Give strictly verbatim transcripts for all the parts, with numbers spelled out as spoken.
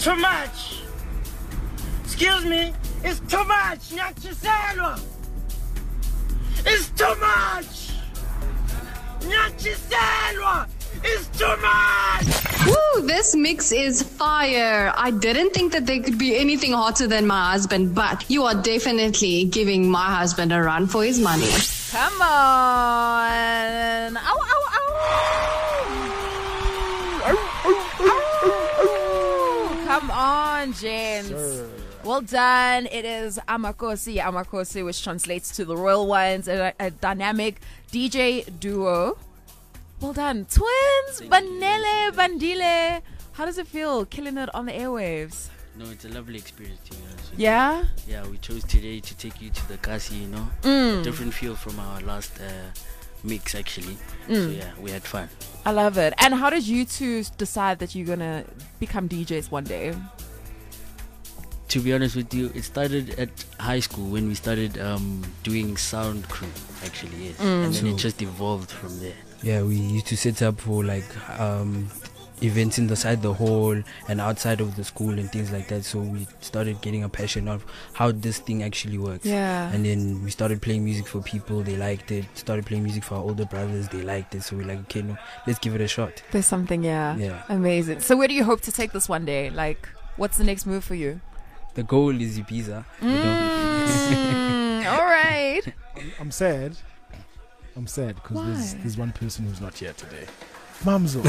too much. Excuse me, it's too much. Nyachiselwa. It's too much. Nyachiselwa. It's too much. Woo, this mix is fire. I didn't think that there could be anything hotter than my husband, but you are definitely giving my husband a run for his money. Come on. Ow, ow, ow. Come on, gents. Sure. Well done. It is Amakosi, Amakosi, which translates to the Royal Ones, a, a dynamic D J duo. Well done. Twins, Banele, Bandile. How does it feel killing it on the airwaves? No, it's a lovely experience, to be honest. Yeah? Yeah, we chose today to take you to the Kasi, you know. Mm. A different feel from our last uh, mix, actually. Mm. So, yeah, we had fun. I love it. And how did you two decide that you're going to become D Js one day? To be honest with you, it started at high school when we started um, doing sound crew, actually, yes. Mm. And then it just evolved from there. Yeah, we used to set up for like um, events inside the hall and outside of the school and things like that. So we started getting a passion of how this thing actually works. Yeah. And then we started playing music for people, they liked it. Started playing music for our older brothers, they liked it. So we're like, okay, no, let's give it a shot. There's something, yeah. Yeah. Amazing. So where do you hope to take this one day? Like, what's the next move for you? The goal is Ibiza. Mm, all right. I'm sad. I'm sad because there's, there's one person who's not here today. Mamzo.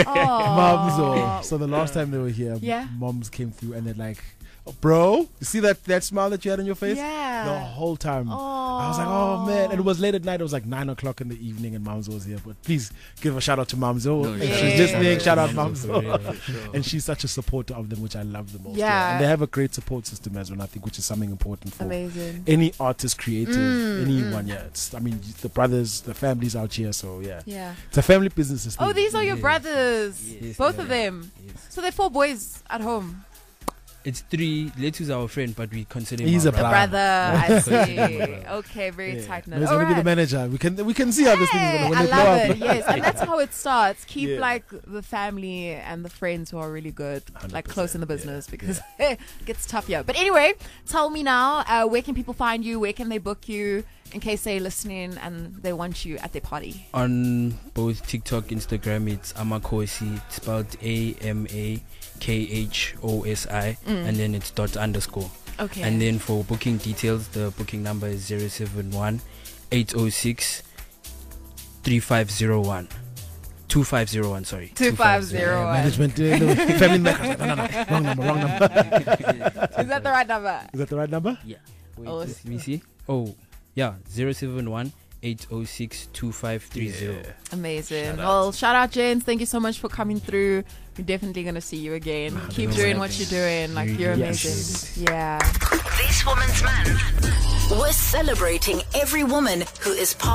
Mamzo. So the last time they were here, yeah. moms came through and they're like, oh, bro, you see that, that smile that you had on your face? Yeah. The whole time. Aww. I was like, oh, man. And it was late at night. It was like nine o'clock in the evening and Mamzo was here. But please give a shout out to Mamzo. No, and yeah. she's listening. Shout out Mamzo. Mamzo. Sure. And she's such a supporter of them, which I love the most. Yeah. yeah. And they have a great support system as well, I think, which is something important for Amazing. any artist, creative, mm, anyone. Mm. Yeah. It's, I mean, the brothers, the families out here. So, yeah. Yeah. It's a family business. Oh, these are your yes. brothers. Yes. Both Yeah. of them. Yes. So they're four boys at home. It's three. Letu's our friend, but we consider him He's our a The brother. brother, I see. Yeah. Okay, very Yeah. tight No, knit. he's All going to be the right. manager. We can we can see how this thing is going to when I they blow love up. it, yes. And that's how it starts. Keep Yeah. like the family and the friends who are really good, like one hundred percent, close in the business yeah, because it gets tough here. But anyway, tell me now, uh, where can people find you? Where can they book you in case they're listening and they want you at their party? On both TikTok, Instagram, it's Amakosi, it's spelled A M A K H O S I, Mm. and then it's dot underscore. Okay. And then for booking details, the booking number is zero seven one eight zero six three five zero one. two five zero one, sorry. two five zero one. Management, uh, no, family members. No, no, no, wrong number, wrong number. Is that the right number? Is that the right number? Yeah. Wait, Oh, let me see. Oh, yeah, zero seven one eight zero six two five three zero. Yeah. Amazing. Shout out. Well, shout out, James. Thank you so much for coming through. We're definitely going to see you again. one hundred Keep percent. doing what you're doing. Like, you're Yes. amazing. Yeah. This Woman's Man. We're celebrating every woman who is part